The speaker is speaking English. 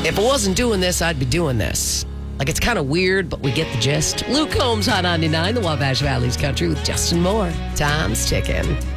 If I wasn't doing this, I'd be doing this. Like, it's kind of weird, but we get the gist. Luke Combs, Hot 99, the Wabash Valley's Country with Justin Moore. Time's ticking.